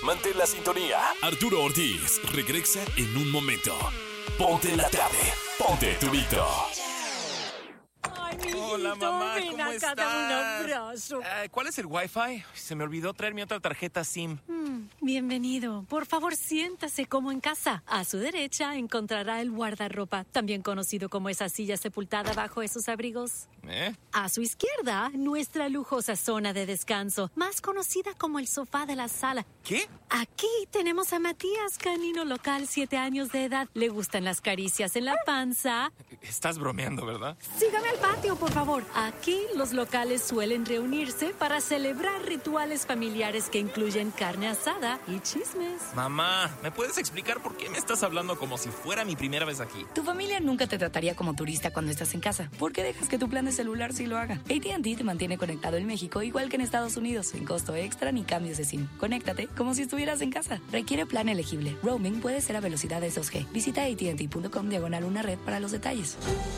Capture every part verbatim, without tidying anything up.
Mantén la sintonía. Arturo Ortiz regresa en un momento. Ponte la tarde. Ponte Turito. Ay, mi Hola, mamá, ven ¿cómo acá, estás? dame un abrazo. Uh, ¿Cuál es el Wi-Fi? Se me olvidó traer mi otra tarjeta SIM. Mm, bienvenido. Por favor, siéntase como en casa. A su derecha encontrará el guardarropa, también conocido como esa silla sepultada bajo esos abrigos. ¿Eh? A su izquierda, nuestra lujosa zona de descanso, más conocida como el sofá de la sala. ¿Qué? Aquí tenemos a Matías, canino local, siete años de edad. Le gustan las caricias en la panza. Estás bromeando, ¿verdad? Sígame al patio, por favor. Aquí los locales suelen reunirse para celebrar rituales familiares que incluyen carne asada y chismes. Mamá, ¿me puedes explicar por qué me estás hablando como si fuera mi primera vez aquí? Tu familia nunca te trataría como turista cuando estás en casa. ¿Por qué dejas que tu plan de celular sí lo haga? A T and T te mantiene conectado en México igual que en Estados Unidos, sin costo extra ni cambios de SIM. Conéctate como si estuvieras en casa. Requiere plan elegible. Roaming puede ser a velocidades dos G. Visita A T and T.com diagonal una red para los detalles.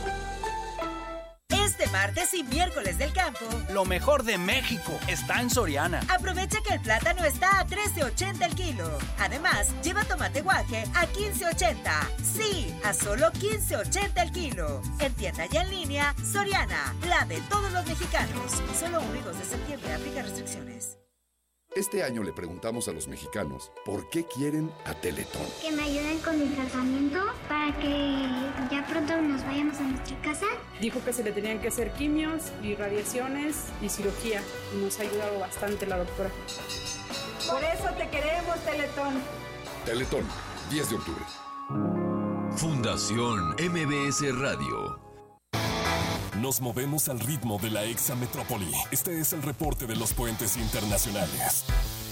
Este martes y miércoles del campo, lo mejor de México está en Soriana. Aprovecha que el plátano está a trece ochenta el kilo. Además, lleva tomate guaje a quince ochenta. Sí, a solo quince ochenta el kilo. En tienda y en línea, Soriana, la de todos los mexicanos. Solo uno y dos de septiembre, aplica restricciones. Este año le preguntamos a los mexicanos por qué quieren a Teletón. Que me ayuden con mi tratamiento para que ya pronto nos vayamos a nuestra casa. Dijo que se le tenían que hacer quimios y radiaciones y cirugía. Y nos ha ayudado bastante la doctora. Por eso te queremos, Teletón. Teletón, diez de octubre. Fundación M B S Radio. Nos movemos al ritmo de la exametrópoli. Este es el reporte de los puentes internacionales.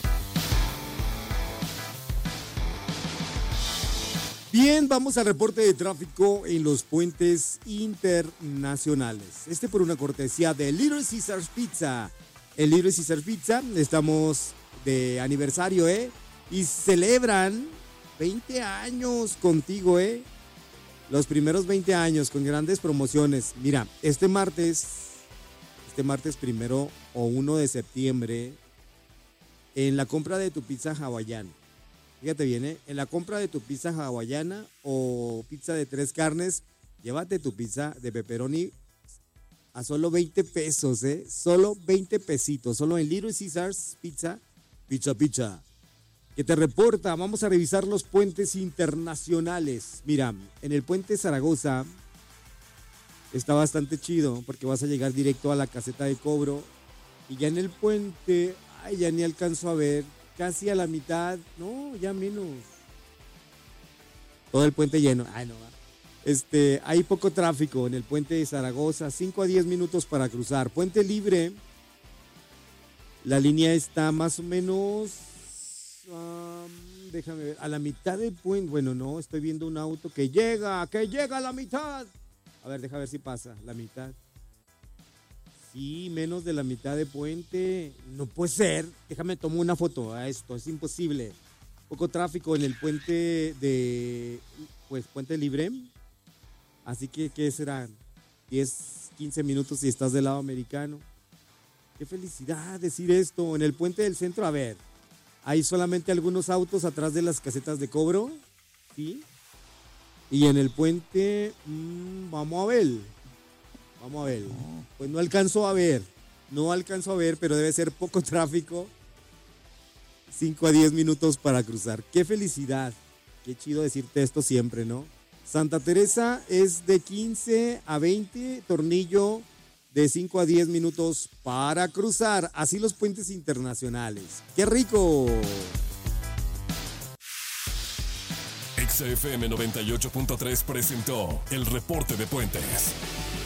Bien, vamos al reporte de tráfico en los puentes internacionales. Este por una cortesía de Little Caesars Pizza. En Little Caesars Pizza estamos de aniversario, ¿eh? Y celebran veinte años contigo, ¿eh? Los primeros veinte años con grandes promociones. Mira, este martes, este martes primero o uno de septiembre, en la compra de tu pizza hawaiana, fíjate bien, ¿eh? En la compra de tu pizza hawaiana o pizza de tres carnes, llévate tu pizza de pepperoni a solo veinte pesos, ¿eh? Solo veinte pesitos, solo en Little Caesars Pizza, Pizza Pizza. Que te reporta, vamos a revisar los puentes internacionales. Mira, en el puente Zaragoza está bastante chido porque vas a llegar directo a la caseta de cobro. Y ya en el puente, ay, ya ni alcanzo a ver, casi a la mitad, no, ya menos. Todo el puente lleno, ay no, este, hay poco tráfico en el puente de Zaragoza, cinco a diez minutos para cruzar. Puente Libre, la línea está más o menos... Um, déjame ver, a la mitad del puente. Bueno, no, estoy viendo un auto que llega, que llega a la mitad. A ver, déjame ver si pasa, la mitad. Sí, menos de la mitad de puente. No puede ser, déjame tomar una foto a esto, es imposible. Poco tráfico en el puente de, pues, Puente Libre. Así que, ¿qué serán? diez, quince minutos si estás del lado americano. Qué felicidad decir esto. En el puente del centro, a ver, hay solamente algunos autos atrás de las casetas de cobro, ¿sí? Y en el puente, mmm, vamos a ver, vamos a ver. Pues no alcanzo a ver, no alcanzo a ver, pero debe ser poco tráfico. cinco a diez minutos para cruzar. ¡Qué felicidad! Qué chido decirte esto siempre, ¿no? Santa Teresa es de quince a veinte, Tornillo de cinco a diez minutos para cruzar. Así los puentes internacionales. ¡Qué rico! X F M noventa y ocho punto tres presentó el reporte de puentes.